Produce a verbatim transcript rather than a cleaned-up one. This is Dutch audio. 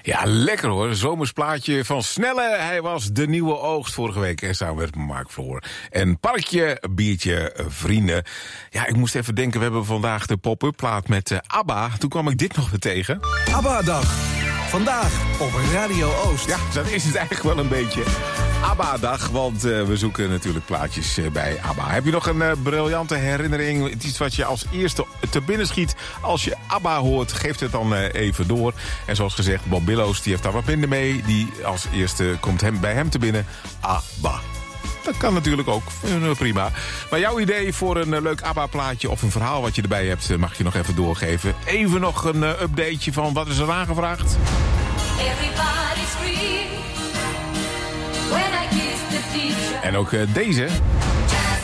Ja, lekker hoor. Zomersplaatje van Snelle. Hij was de nieuwe oogst vorige week. En samen met Mark Floor. En Parkje, biertje, vrienden. Ja, ik moest even denken, we hebben vandaag de pop-up plaat met uh, ABBA. Toen kwam ik dit nog weer tegen. ABBA-dag. Vandaag op Radio Oost. Ja, dat is het eigenlijk wel een beetje. ABBA-dag, want uh, we zoeken natuurlijk plaatjes uh, bij ABBA. Heb je nog een uh, briljante herinnering? Iets wat je als eerste te binnen schiet als je ABBA hoort? Geef het dan uh, even door. En zoals gezegd, Bob Billows die heeft daar wat minder mee. Die als eerste komt hem, bij hem te binnen. ABBA. Dat kan natuurlijk ook, prima. Maar jouw idee voor een leuk ABBA-plaatje of een verhaal wat je erbij hebt, mag je nog even doorgeven. Even nog een uh, updateje van wat is er aangevraagd? En ook uh, deze.